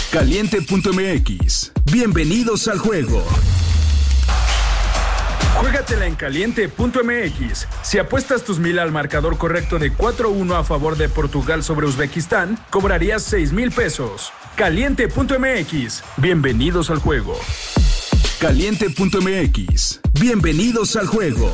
Caliente.mx. Bienvenidos al juego. Juégatela en Caliente.mx. Si apuestas tus 1,000 al marcador correcto de 4-1 a favor de Portugal sobre Uzbekistán, cobrarías 6,000 pesos. Caliente.mx. Bienvenidos al juego. Caliente.mx. Bienvenidos al juego.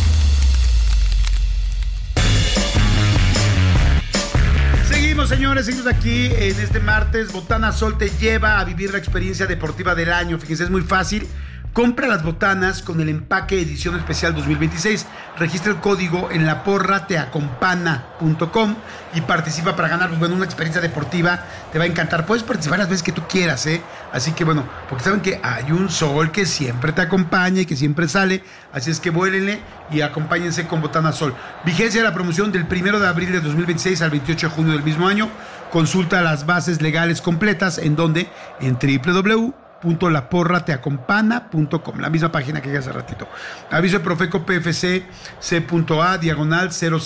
Seguimos, señores, seguimos aquí en este martes. Botana Sol te lleva a vivir la experiencia deportiva del año. Fíjense, es muy fácil. Compra las botanas con el empaque edición especial 2026. Registra el código en laporrateacompana.com y participa para ganar, una experiencia deportiva. Te va a encantar. Puedes participar las veces que tú quieras, ¿eh? Así que, porque saben que hay un sol que siempre te acompaña y que siempre sale. Así es que vuélenle y acompáñense con Botana Sol. Vigencia de la promoción del 1 de abril de 2026 al 28 de junio del mismo año. Consulta las bases legales completas en donde, en www.laporrateacompana.com, la misma página que ya hace ratito. Aviso de Profeco PFC C.A diagonal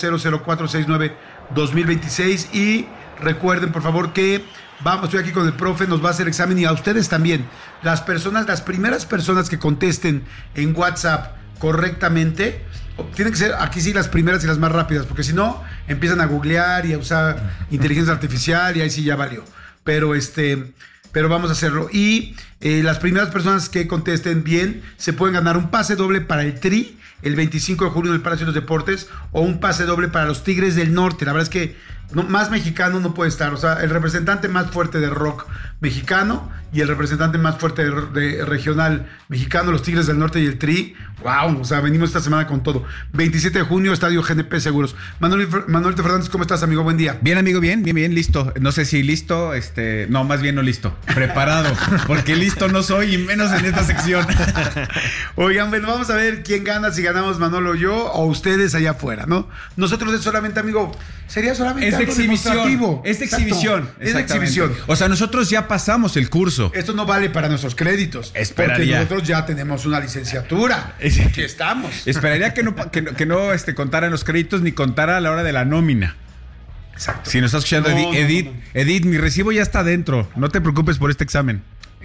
000469-2026 y recuerden por favor que estoy aquí con el profe, nos va a hacer examen y a ustedes también. Las primeras personas que contesten en WhatsApp correctamente, tienen que ser aquí sí las primeras y las más rápidas, porque si no empiezan a googlear y a usar inteligencia artificial y ahí sí ya valió. Pero vamos a hacerlo. Y las primeras personas que contesten bien se pueden ganar un pase doble para el Tri el 25 de junio en el Palacio de los Deportes o un pase doble para los Tigres del Norte. La verdad es que más mexicano no puede estar. O sea, el representante más fuerte de rock mexicano y el representante más fuerte de regional mexicano, los Tigres del Norte y el Tri. ¡Wow! O sea, venimos esta semana con todo. 27 de junio, Estadio GNP Seguros. Manuelito Fernández, ¿cómo estás, amigo? Buen día. Bien, amigo, bien, listo. No sé si listo, no, más bien no listo. Preparado, porque listo no soy y menos en esta sección. Oigan, bueno, vamos a ver quién gana, si ganamos Manolo o yo, o ustedes allá afuera, ¿no? Nosotros es solamente, amigo, sería solamente algo demostrativo. Es de exhibición. Es de exhibición. O sea, nosotros ya pasamos el curso. Esto no vale para nuestros créditos. Esperaría. Porque nosotros ya tenemos una licenciatura. Aquí estamos. Esperaría que no contara los créditos ni contara a la hora de la nómina. Exacto. Si nos estás escuchando, Edith, mi recibo ya está adentro. No te preocupes por este examen.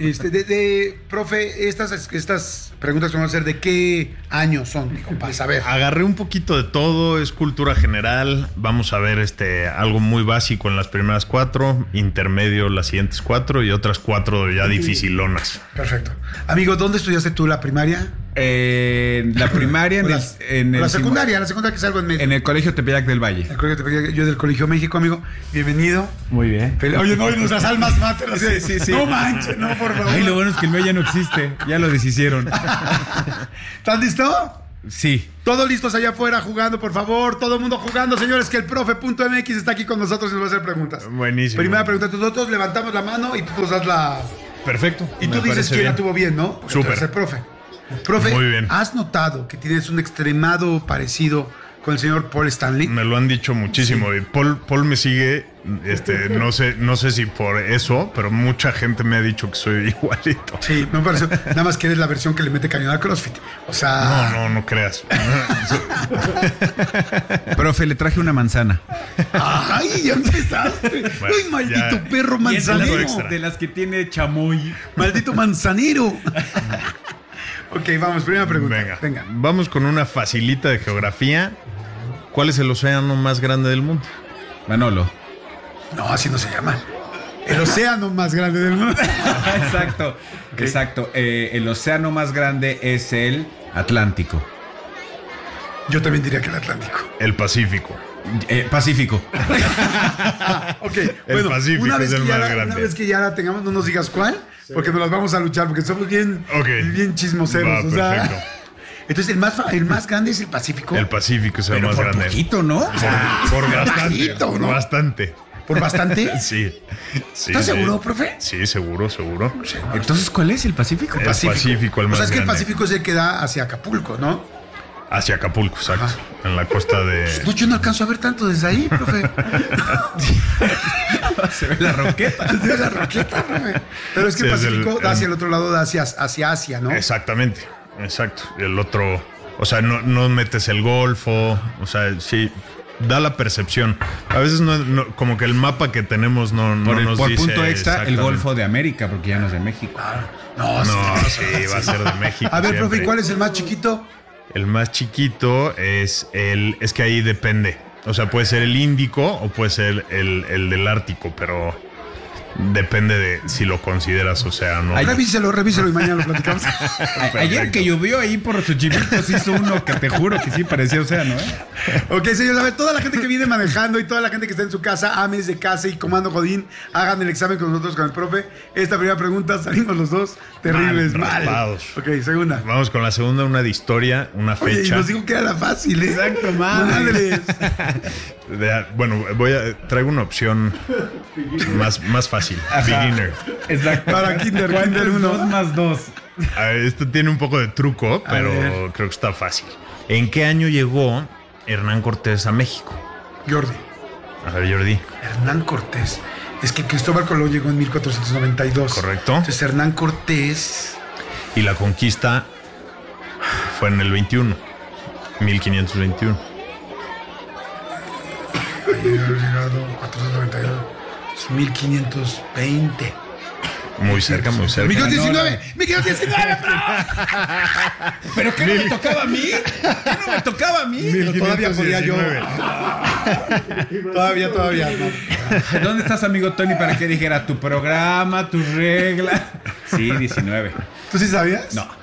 Profe, estas preguntas que vamos a hacer, ¿de qué año son? Digo, para saber. Agarré un poquito de todo, es cultura general. Vamos a ver algo muy básico en las primeras 4, intermedio las siguientes 4 y otras 4 ya dificilonas. Perfecto. Amigo, ¿dónde estudiaste tú la primaria? La primaria la secundaria que es algo en medio. En el Colegio Tepeyac del Valle. Yo del Colegio México, amigo. Bienvenido. Muy bien. Oye, no, nuestras almas mater. Sí. No manches, no, por favor. Ay, lo bueno es que el mío ya no existe. Ya lo deshicieron. ¿Estás listo? Sí. Todos listos allá afuera jugando, por favor. Todo el mundo jugando, señores, que el profe.mx está aquí con nosotros y nos va a hacer preguntas. Buenísimo. Primera pregunta, nosotros levantamos la mano y tú nos das la... Perfecto. Y tú dices quién la tuvo bien, ¿no? Porque súper. Tú eres el profe. Profe, muy bien. ¿Has notado que tienes un extremado parecido con el señor Paul Stanley? Me lo han dicho muchísimo. Sí. Y Paul me sigue, no sé si por eso, pero mucha gente me ha dicho que soy igualito. Sí, me pareció. Nada más que eres la versión que le mete cañón al CrossFit. O sea... No creas. Profe, le traje una manzana. ¡Ay, ya empezaste! Bueno, ¡Ay, maldito perro manzanero! De las que tiene chamoy. ¡Maldito manzanero! Ok, vamos, primera pregunta. Venga. Vamos con una facilita de geografía. ¿Cuál es el océano más grande del mundo? Manolo. No, así no se llama. El océano más grande del mundo. Exacto. Okay. Exacto. El océano más grande es el Atlántico. Yo también diría que el Atlántico. El Pacífico. Pacífico. Ok, el Pacífico es el más grande. Una vez que ya la tengamos, no nos digas cuál, porque nos las vamos a luchar, porque somos bien chismoseros. O sea, entonces, ¿el más grande es el Pacífico? El Pacífico es el más grande. Poquito, ¿no? Por bastante. Bajito, ¿no? Bastante. ¿Por bastante? Sí. ¿Estás seguro, profe? Sí, seguro. Sí, entonces, ¿cuál es el Pacífico? El Pacífico, el más grande. O sea, es que el Pacífico es el que da hacia Acapulco, ¿no? Hacia Acapulco, exacto. Ajá. En la costa de... No, yo no alcanzo a ver tanto desde ahí, profe. Se ve la roqueta. Se ve la roqueta, profe. Pero es que el Pacífico da hacia el otro lado, da hacia Asia, ¿no? Exactamente, exacto. El otro... O sea, no metes el Golfo. O sea, sí... da la percepción. A veces como que el mapa que tenemos no nos por dice punto extra, el exactamente. Golfo de América, porque ya no es de México. No, sí, va a ser de México. A ver, siempre. profe, ¿cuál es el más chiquito? El más chiquito es que ahí depende. O sea, puede ser el Índico o puede ser el del Ártico, pero depende de si lo consideras, o sea, no. Revíselo y mañana lo platicamos. Ayer que llovió ahí por Xochivilcos hizo uno que te juro que sí parecía océano, ¿eh? Ok, señores, a ver, toda la gente que viene manejando y toda la gente que está en su casa, ames de casa y comando Godín, hagan el examen con nosotros, con el profe. Esta primera pregunta, salimos los dos terribles, mal. raspados. Ok, segunda. Vamos con la segunda, una de historia, una Oye, y fecha. nos dijo que era la fácil, ¿eh? Exacto, madres. Bueno, traigo una opción más fácil. Beginner. Exacto. Para Kinder ¿Cuánto es 1. 2 más 2? A ver, esto tiene un poco de truco, A pero ver. creo que está fácil. ¿En qué año llegó Hernán Cortés a México? Jordi. A ver, Jordi. Hernán Cortés. Es que Cristóbal Colón llegó en 1492. Correcto. Entonces Hernán Cortés. Y la conquista fue en el 21. 1521. Había llegado 492. 1520. Muy cerca, muy cerca. 1519. 1519. ¿Pero qué no me tocaba a mí? ¿Qué no me tocaba a mí? Pero todavía podía yo. 1519. Todavía. No. ¿Dónde estás, amigo Tony, para que dijera tu programa, tus reglas? Sí, 19. ¿Tú sí sabías? No.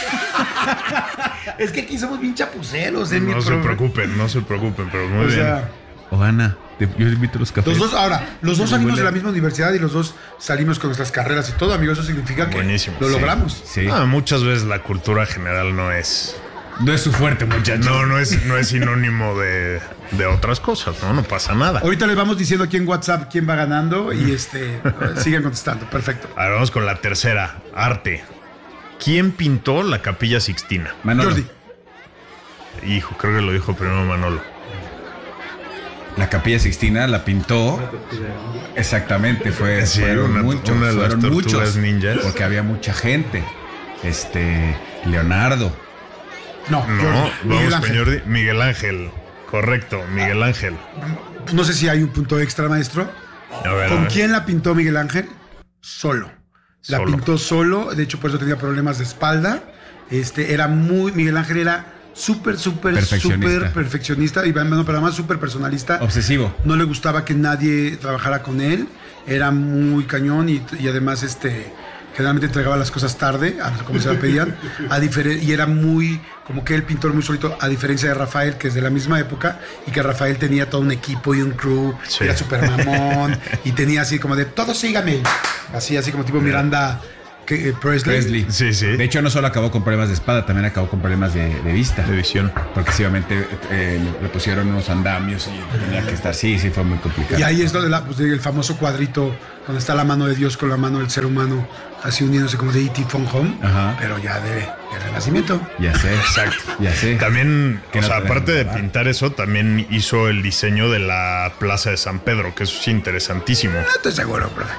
Es que aquí somos bien chapuceros, No se preocupen, pero muy O bien. sea, O Ana, yo invito los cafés. los dos salimos de la misma universidad y los dos salimos con nuestras carreras y todo, amigo. Eso significa que Buenísimo. lo Sí. logramos. Sí. Muchas veces la cultura general no es su fuerte, muchachos. no es sinónimo de otras cosas, no pasa nada. Ahorita les vamos diciendo aquí en WhatsApp quién va ganando y sigan contestando. Perfecto. Ahora vamos con la tercera, arte. ¿Quién pintó la Capilla Sixtina? Manolo, Jordi. Hijo, creo que lo dijo primero Manolo. la Capilla Sixtina la pintó. Exactamente, Sí, fueron muchos. una de las Fueron tortugas muchos. ninjas. Porque había mucha gente. Leonardo. No, No, Jordi. Miguel vamos con Ángel. Jordi. Miguel Ángel. Correcto, Miguel Ángel. No sé si hay un punto extra, maestro. A ver, ¿Con quién la pintó Miguel Ángel? Solo. La Solo. pintó solo. De hecho, por eso tenía problemas de espalda. Miguel Ángel era súper perfeccionista y bueno, pero además súper personalista. Obsesivo. No le gustaba que nadie trabajara con él. Era muy cañón y además generalmente entregaba las cosas tarde, como se la pedían. Y era muy, como que el pintor muy solito, a diferencia de Rafael, que es de la misma época, y que Rafael tenía todo un equipo y un crew, Sí. era súper mamón, y tenía así como de, todos síganme. Así como tipo Miranda Presley. Sí, sí. De hecho, no solo acabó con problemas de espada, también acabó con problemas de vista. de visión. Porque sí, obviamente le pusieron unos andamios y tenía que estar. Sí, fue muy complicado. Y ahí es donde el famoso cuadrito donde está la mano de Dios con la mano del ser humano, así uniéndose como de E.T. Phone Home, Ajá. pero ya de Renacimiento. Ya sé. Exacto. Ya sé. También, Que o no sea, te aparte de dejan robar. pintar eso, también hizo el diseño de la Plaza de San Pedro, que eso es interesantísimo. No estoy seguro, profe.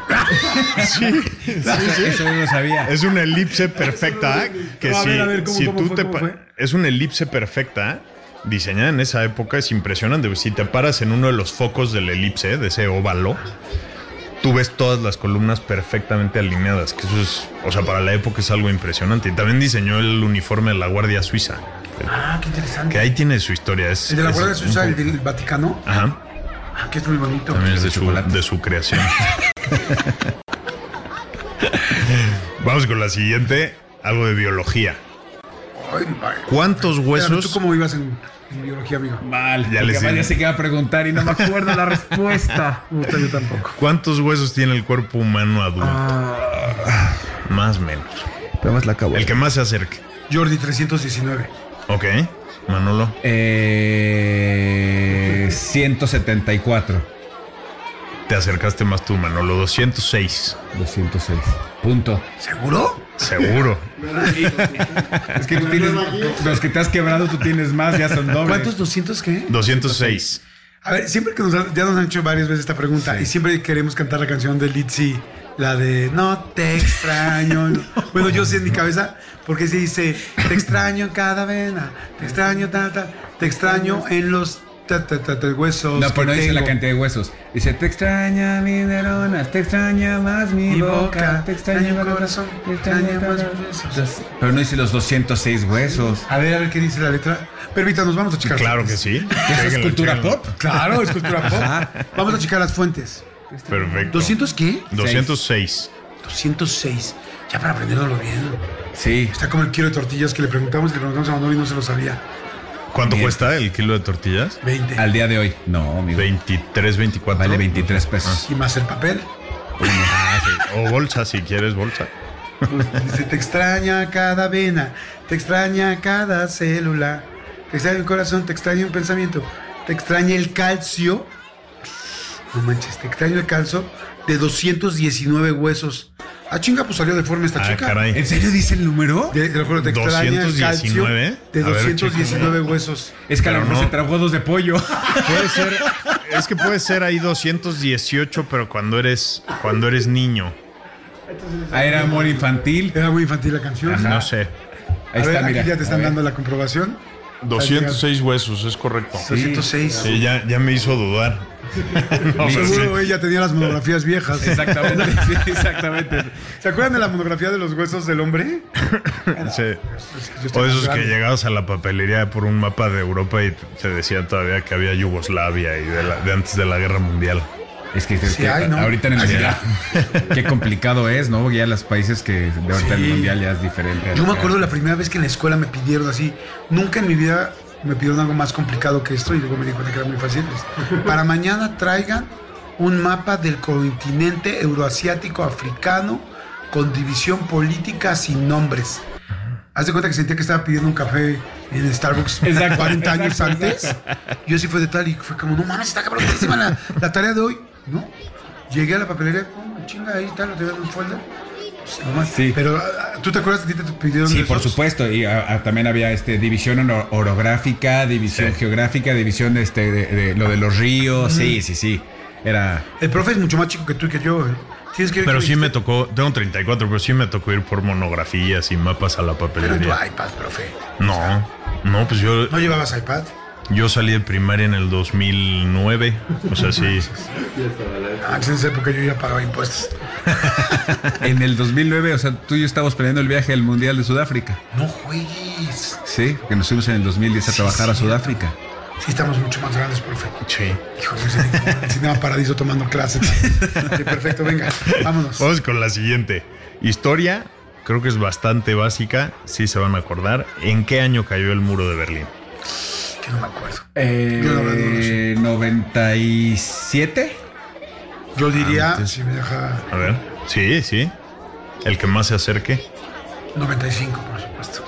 Eso yo no sabía. Es una elipse perfecta que No, a si, ver, ¿cómo si fue, tú cómo te fue? pa- es una elipse perfecta diseñada en esa época, es impresionante. Si te paras en uno de los focos de la elipse, de ese óvalo, tú ves todas las columnas perfectamente alineadas, que eso es, o sea, para la época es algo impresionante. Y también diseñó el uniforme de la Guardia Suiza, Ah, qué interesante. que ahí tiene su historia. El de la Guardia Suiza, el del Vaticano, Ajá, que es muy bonito. también es de chocolate. de su creación. Vamos con la siguiente, algo de biología. Ay, vaya. ¿Cuántos Espérame, huesos? ¿tú cómo ibas en biología, amigo? Mal. Ya Ya les les di. sé que iba a preguntar y no me acuerdo la respuesta. Puta, yo tampoco. ¿Cuántos huesos tiene el cuerpo humano adulto? Más o menos. Además la acabo. El que más se acerque. Jordi, 319. Ok, Manolo. 174. Te acercaste más tú, Manolo. 206. 206. Punto. ¿Seguro? Seguro. Es que tú tienes. Los que te has quebrado, tú tienes más, ya son dobles. ¿Cuántos? ¿200 qué? 206. A ver, siempre que ya nos han hecho varias veces esta pregunta y siempre queremos cantar la canción de Litzy, la de No te extraño. Bueno, yo sé en mi cabeza, porque se dice, te extraño en cada vena, te extraño tal, te extraño en los huesos. No, pero no dice la tengo. cantidad de huesos. Dice, te extraña mi neuronas, te extraña más mi boca, te extraña mi corazón, te extraña más mis huesos. Pero no dice los 206 huesos. A ver qué dice la letra. Permítanos, vamos a checar. Claro que sí. ¿Qué es Chéquenlo, cultura chéquenlo. pop? Claro, es cultura pop. Vamos a checar las fuentes. Perfecto. ¿200 qué? 206. 206. Ya para aprenderlo bien. Sí. Está como el kilo de tortillas que le preguntamos a Manolo y no se lo sabía. ¿Cuánto Bien. cuesta el kilo de tortillas? 20. Al día de hoy. No, amigo. 23, 24. Vale 23 pesos. Y más el papel. Ah, sí. O bolsa, si quieres bolsa. Dice, te extraña cada vena, te extraña cada célula, te extraña el corazón, te extraña un pensamiento, te extraña el calcio. No manches, te extraña el calcio de 219 huesos. Ah, chinga, pues salió deforme esta Ah, chica. caray. ¿En serio dice el número? Te lo juro, te extraña el calcio 219. de A ver, 219 huesos. Es que a lo Pero mejor no. se tragó 2 de pollo. Puede ser, es que puede ser ahí 218, pero cuando eres niño. Ah, era amor infantil. Era muy infantil la canción. Ajá. No sé. Ahí A ver, está, aquí mira. ya te A están ver. dando la comprobación. 206 huesos, es correcto. 206. Sí, ya me hizo dudar. No, pero sí. Seguro ella tenía las monografías viejas. Exactamente, sí, exactamente. ¿Se acuerdan de la monografía de los huesos del hombre? Sí. Yo estoy O más esos que grande. llegabas a la papelería por un mapa de Europa y te decía todavía que había Yugoslavia y de antes de la Guerra Mundial. Es que, Sí hay, ¿no? ahorita en el Ay, mundial, qué complicado es, ¿no? Ya los países que de ahorita en Sí. el mundial ya es diferente. Yo me acuerdo la primera vez que en la escuela me pidieron así. Nunca en mi vida me pidieron algo más complicado que esto y luego me di cuenta que era muy fácil. Para mañana traigan un mapa del continente euroasiático africano con división política sin nombres. Haz de cuenta que sentía que estaba pidiendo un café en Starbucks Exacto, 40 años exacto, antes. Yo sí fue de tal y fue como, no mames, está cabronísima la tarea de hoy. ¿No? Llegué a la papelería, chinga ahí, tal, lo te dan un folder. Pues, nomás. Sí. Pero, ¿tú te acuerdas que a ti te pidieron Sí, de por esos? supuesto. Y también había división orográfica, división Sí. geográfica, división de lo de los ríos. Sí. Era. El profe es mucho más chico que tú y que yo. Tienes que Pero sí me tocó, tengo 34, pero sí me tocó ir por monografías y mapas a la Pero en tu papelería. iPad, profe. No, pues ¿No llevabas iPad? yo salí de primaria en el 2009. O sea, sí. Antes en esa época yo ya pagaba impuestos. En el 2009, o sea, tú y yo estábamos planeando el viaje al Mundial de Sudáfrica. No juegues. Sí, que nos fuimos en el 2010 a trabajar a Sudáfrica. Sí, estamos mucho más grandes, profe. Sí. Hijo, me Cinema Paradiso tomando clases. Sí, perfecto, venga, vámonos. Vamos con la siguiente. Historia, creo que es bastante básica, sí se van a acordar. ¿En qué año cayó el muro de Berlín? Que no me acuerdo. Yo la verdad no lo sé. 97. Yo diría, entonces- si me deja, A ver. Sí. El que más se acerque. 95, por supuesto.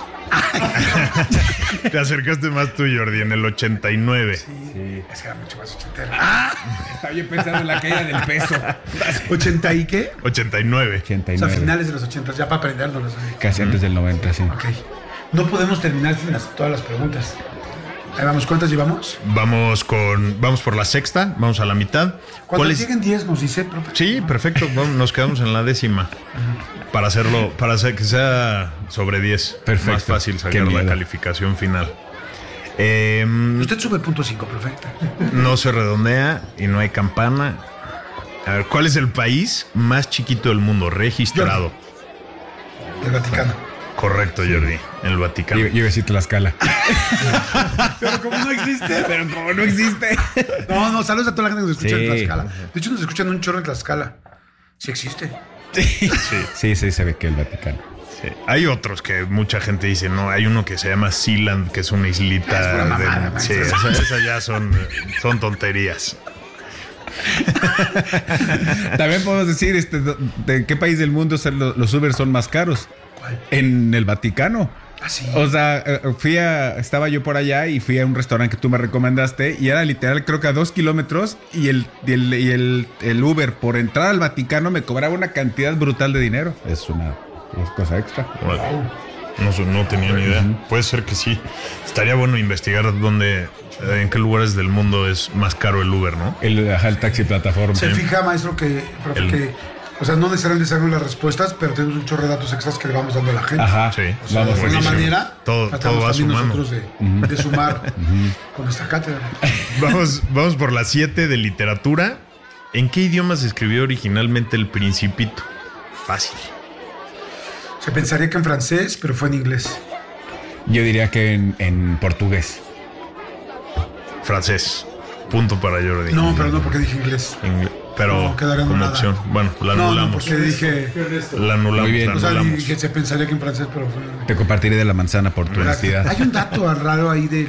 Te acercaste más tú, Jordi, en el 89. Es que era mucho más ochentero. Estaba yo pensando en la caída del peso. ¿80 y qué? 89. O sea, 89. finales de los 80, ya para aprendérnoslos. Casi antes del 90, sí. Ok. No podemos terminar sin todas las preguntas. Ahí vamos, ¿cuántas llevamos? Vamos por la sexta, vamos a la mitad. Cuando es? lleguen 10 nos dice, profe. Sí, perfecto. Nos quedamos en la décima. Para hacer que sea sobre 10. Perfecto. Más fácil Qué sacar la miedo. calificación final. Usted sube punto 5, perfecto. No se redondea y no hay campana. A ver, ¿cuál es el país más chiquito del mundo registrado? El Vaticano. Correcto, Jordi. El Vaticano. Yo iba a decir Tlaxcala. Pero como no existe. Pero como no existe. No, saludos a toda la gente que nos escucha Sí. en Tlaxcala. De hecho, nos escuchan un chorro en Tlaxcala. Sí existe. Sí, se ve que el Vaticano. Sí. Hay otros que mucha gente dice, no, hay uno que se llama Sealand, que es una islita. Es pura mamada, sí, maestro. esas ya son tonterías. También podemos decir de qué país del mundo los Uber son más caros. ¿Cuál? En el Vaticano. Ah, sí. O sea, estaba yo por allá y fui a un restaurante que tú me recomendaste y era literal, creo que a 2 kilómetros y el Uber por entrar al Vaticano me cobraba una cantidad brutal de dinero. Es una cosa extra. No tenía ni idea. Puede ser que sí. Estaría bueno investigar en qué lugares del mundo es más caro el Uber, ¿no? El taxi plataforma. Se fija, maestro, profe, El- que O sea, no necesariamente sabemos las respuestas, pero tenemos un chorro de datos extras que le vamos dando a la gente. Ajá. Sí, O sea, Vamos, de alguna buenísimo. manera, Todo tratamos va también sumando. nosotros de sumar con nuestra cátedra. Vamos por las 7 de literatura. ¿En qué idioma se escribió originalmente El Principito? Fácil. Se pensaría que en francés, pero fue en inglés. Yo diría que en portugués. Francés. Punto para Jordi. No, pero no porque dije inglés. Pero No, quedaría como anulada. opción. Bueno, la No, anulamos. no, porque dije... La anulamos. Muy bien. La O sea, anulamos. dije, se pensaría que en francés, pero fue... Te compartiré de la manzana por tu honestidad. Hay un dato raro ahí de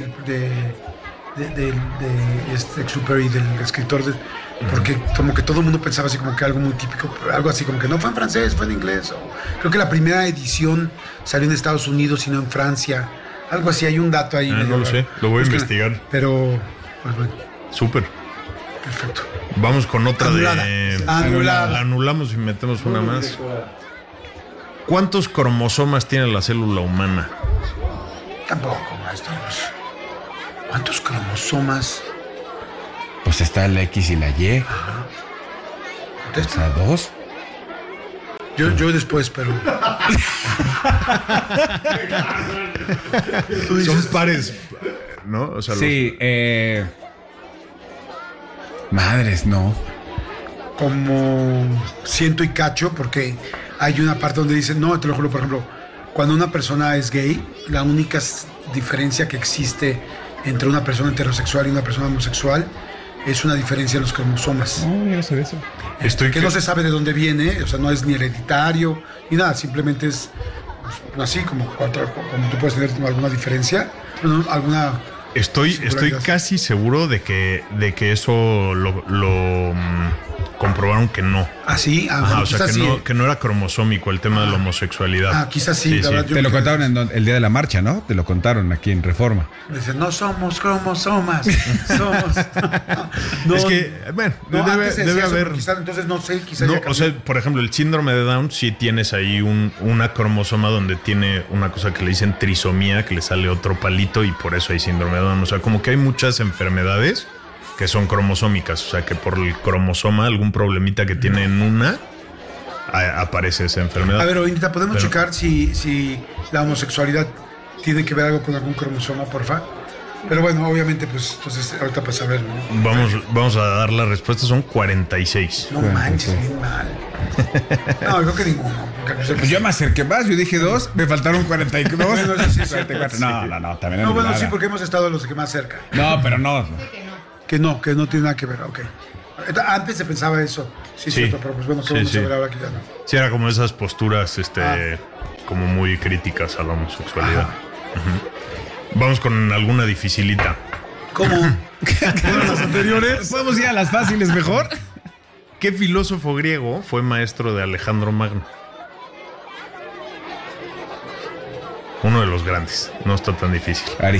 este Exupéry, del escritor, porque como que todo el mundo pensaba así como que algo muy típico, pero algo así como que no fue en francés, fue en inglés. Creo que la primera edición salió en Estados Unidos y no en Francia. Algo así, hay un dato ahí. Ah, medio no lo raro. sé, lo voy a Es que- investigar. Pero, pues bueno, Súper. perfecto. Vamos con otra Anulada. de... Anulada. La anulamos y metemos una más. ¿Cuántos cromosomas tiene la célula humana? Tampoco, maestro. ¿Cuántos cromosomas? Pues está la X y la Y. O Contesta. sea, 2. Yo después, pero... Tú Son dices, pares, ¿no? O sea, Sí, madres, no. como ciento y cacho, porque hay una parte donde dicen, no, te lo juro, por ejemplo, cuando una persona es gay, la única diferencia que existe entre una persona heterosexual y una persona homosexual es una diferencia en los cromosomas. No, yo no sé de eso. Estoy Que no se sabe de dónde viene, o sea, no es ni hereditario ni nada, simplemente es pues, así como tú puedes tener alguna diferencia, alguna... Estoy singularidad. casi seguro de que eso lo comprobaron que no. Así, Ajá, o sea, quizás sí. que no era cromosómico el tema de la homosexualidad. Ah, quizás sí, la verdad, yo Te lo creo que- contaron el día de la marcha, ¿no? Te lo contaron aquí en Reforma. Dicen, no somos cromosomas, somos... Es que, bueno, no, debe antes se decía eso, haber... pero quizás, entonces no sé, quizás No, ya o cambió. sea, por ejemplo, el síndrome de Down sí tienes ahí una cromosoma donde tiene una cosa que le dicen trisomía, que le sale otro palito y por eso hay síndrome de Down. O sea, como que hay muchas enfermedades que son cromosómicas. O sea, que por el cromosoma, algún problemita que tiene en una, aparece esa enfermedad. A ver, Oinita, ¿podemos Pero- checar si la homosexualidad tiene que ver algo con algún cromosoma, porfa? Pero bueno, obviamente, pues, entonces, ahorita para saber, ¿no? Vamos a dar la respuesta, son 46. No manches, bien mal. No, creo que ninguno. Pues yo me acerqué más, yo dije 2, me faltaron 42. Bueno, eso sí, 44. No, también No, bueno, anulada. sí, porque hemos estado los que más cerca. No, pero no. Que no tiene nada que ver, ok. Antes se pensaba eso, sí, Sí. cierto, pero pues bueno, Sí, vamos sí. a ver ahora que ya no. Sí, era como esas posturas, como muy críticas a la homosexualidad. Ujú. Vamos con alguna dificilita. ¿Cómo? ¿Fueron las anteriores? ¿Podemos ir a las fáciles mejor? ¿Qué filósofo griego fue maestro de Alejandro Magno? Uno de los grandes. No está tan difícil.